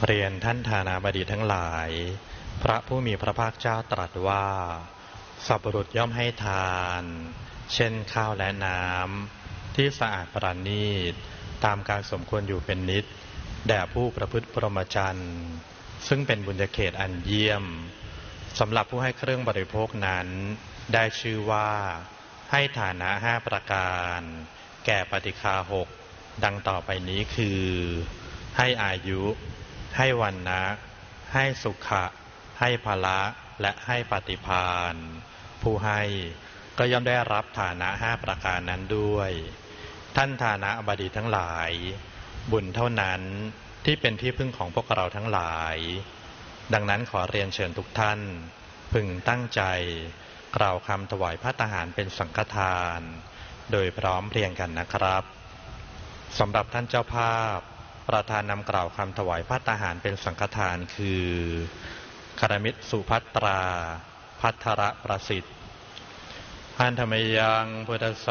เรียนท่านธานาบดีทั้งหลายพระผู้มีพระภาคเจ้าตรัสว่าสัพพบุรุษย่อมให้ทานเช่นข้าวและน้ำที่สะอาดประณีตตามการสมควรอยู่เป็นนิจแด่ผู้ประพฤติพรหมจรรย์ซึ่งเป็นบุญญาเขตอันเยี่ยมสำหรับผู้ให้เครื่องบริโภคนั้นได้ชื่อว่าให้ฐานะ5ประการแก่ปฏิฆาหกดังต่อไปนี้คือให้อายุให้วรรณะให้สุขะให้ภละและให้ปฏิภาณผู้ให้ก็ย่อมได้รับฐานะ5ประการนั้นด้วยท่านฐานะบดีทั้งหลายบุญเท่านั้นที่เป็นที่พึ่งของพวกเราทั้งหลายดังนั้นขอเรียนเชิญทุกท่านพึงตั้งใจกล่าวคำถวายภัตตาหารเป็นสังฆทานโดยพร้อมเพรียงกันนะครับสำหรับท่านเจ้าภาพประธานนำกล่าวคำถวายภัตตาหารเป็นสังฆทานคือคารมิตรสุภัตราภัทรประสิทธิ์อันธรรมยังพุทธส